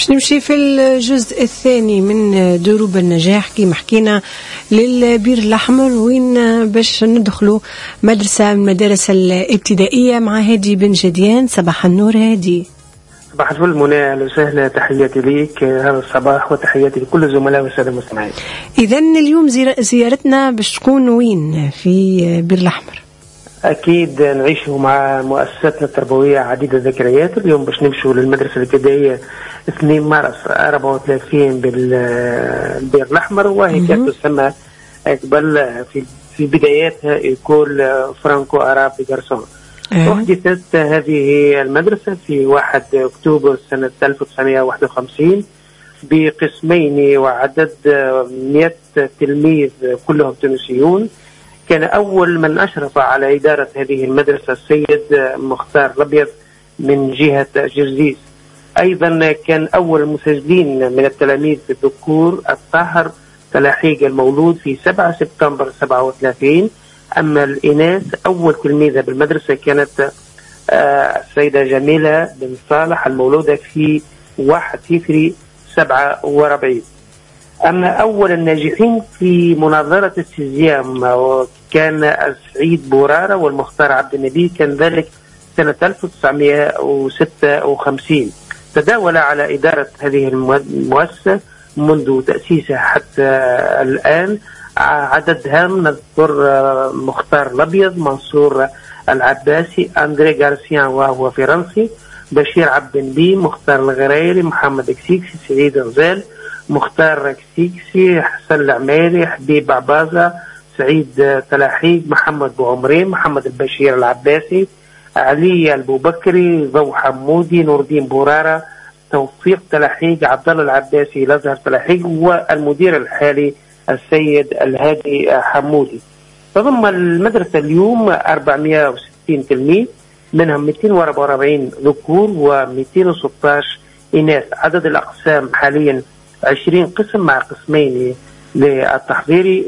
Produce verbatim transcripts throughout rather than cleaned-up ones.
باش نمشي في الجزء الثاني من دروب النجاح كيما حكينا للبير الأحمر، وين باش ندخلوا مدرسة من المدارس الابتدائية مع هادي بن جديان. صباح النور هادي. صباح الفل منى، اهلا وسهلا، تحياتي ليك هذا الصباح وتحياتي لكل الزملاء والساده المستمعين. اذا اليوم زيارتنا باش تكون وين في بير الأحمر؟ اكيد نعيشوا مع مؤسساتنا التربويه عديده الذكريات. اليوم باش نمشوا للمدرسه الابتدائيه اثنين مارس أربعة وثلاثين بالبير الأحمر، وهي كانت تسمى قبل في في بداياتها يكون فرانكو أراب جارسون. أحدثت هذه المدرسة في واحد أكتوبر سنة ألف وتسعمائة وواحد وخمسين بقسمين وعدد مئة تلميذ كلهم تونسيون. كان أول من أشرف على إدارة هذه المدرسة السيد مختار الأبيض من جهة جرزيز. أيضا كان أول المسجلين من التلاميذ الذكور الطاهر تلاحيق المولود في سبعة سبتمبر سبعة وثلاثين. أما الإناث أول تلميذة بالمدرسة كانت السيدة جميلة بن صالح المولودة في واحد فبراير سبعة وأربعين. أما أول الناجحين في مناظرة السيزيام كان السعيد بورارة والمختار عبد النبي، كان ذلك سنة ألف وتسعمائة وستة وخمسين. تداول على إدارة هذه المؤسسة منذ تأسيسها حتى الآن عدد هام، نذكر مختار الأبيض، منصور العباسي، أندري غارسيان وهو فرنسي، بشير عبد النبي، مختار الغريري، محمد كسيكسي، سعيد غزال، مختار كسيكسي، حسن العميري، حبيب عبازة، سعيد تلاحيق، محمد بوعمرين، محمد البشير العباسي، علي البوبكري، ضو حمودي، نور الدين بورارة، توفيق تلاحيق، عبد الله العباسي، الازهر تلاحيق، والمدير الحالي السيد الهادي حمودي. تضم المدرسة اليوم أربعمائة وستين تلميذ، منهم مئتين وأربعة وأربعين ذكور ومئتين وستة عشر إناث. عدد الأقسام حاليا عشرين قسم مع قسمين للتحضيري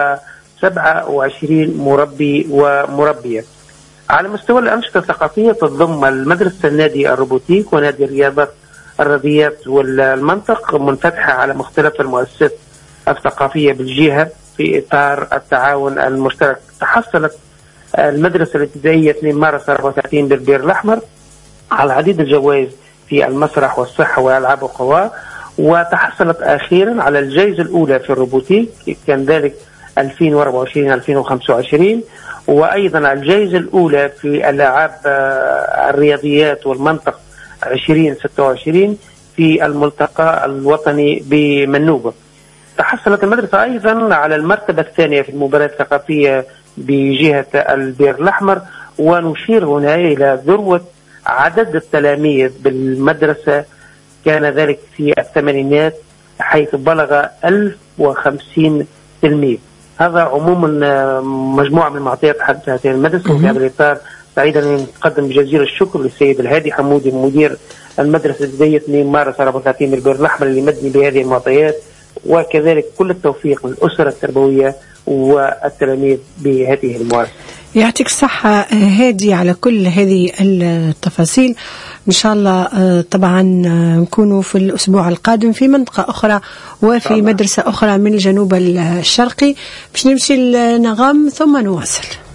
وسبعة وعشرين مربي ومربية. على مستوى الأنشطة الثقافية تضم المدرسة النادي الروبوتيك ونادي الرياضات الرياضيات والمنطق، منفتحة على مختلف المؤسسات الثقافية بالجهة في إطار التعاون المشترك. تحصلت المدرسة الابتدائية اثنين مارس أربعة وثلاثين بالبير الأحمر على عديد الجوائز في المسرح والصحة والألعاب والقوى، وتحصلت أخيرا على الجائزة الأولى في الروبوتيك، كان ذلك ألفين وأربعة وعشرين ألفين وخمسة وعشرين، وأيضا على الجائزة الأولى في ألعاب الرياضيات والمنطق عشرين ستة وعشرين في الملتقى الوطني بمنوبة. تحصلت المدرسة أيضا على المرتبة الثانية في المباراة الثقافية بجهة البير الأحمر. ونشير هنا إلى ذروة عدد التلاميذ بالمدرسة، كان ذلك في الثمانينات حيث بلغ ألف وخمسين تلميذ. هذا عموما مجموعة من معطيات حدث هذه المدرسة. وفي هذا الإطار سعيد أن نقدم جزيل الشكر للسيد الهادي حمودي مدير المدرسة الابتدائية اثنين مارس أربعة وثلاثين بالبير الأحمر اللي مدني بهذه المعطيات، وكذلك كل التوفيق للأسرة التربوية والتلاميذ بهذه المؤسسة. يعطيك الصحة هادي على كل هذه التفاصيل. إن شاء الله طبعا نكونوا في الأسبوع القادم في منطقة أخرى وفي طبعا. مدرسة أخرى من الجنوب الشرقي. باش نمشي لنغم ثم نواصل.